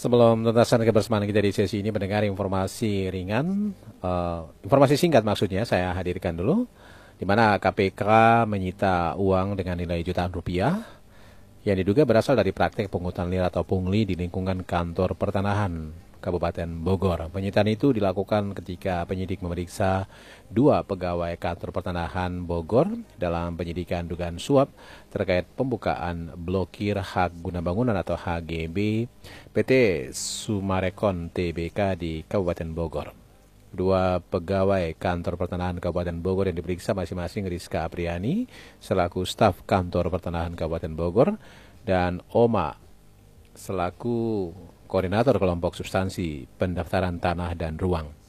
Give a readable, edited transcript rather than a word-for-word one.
Sebelum tuntasan kebersamaan kita di sesi ini mendengar informasi ringan, informasi singkat maksudnya saya hadirkan dulu, di mana KPK menyita uang dengan nilai jutaan rupiah yang diduga berasal dari praktek pungutan liar atau pungli di lingkungan kantor pertanahan Kabupaten Bogor. Penyitaan itu dilakukan ketika penyidik memeriksa dua pegawai kantor pertanahan Bogor dalam penyidikan dugaan suap terkait pembukaan blokir hak guna bangunan atau HGB PT Sumarekon Tbk di Kabupaten Bogor. Dua pegawai kantor pertanahan Kabupaten Bogor yang diperiksa masing-masing Rizka Apriani selaku staf kantor pertanahan Kabupaten Bogor dan Oma selaku koordinator kelompok substansi pendaftaran tanah dan ruang.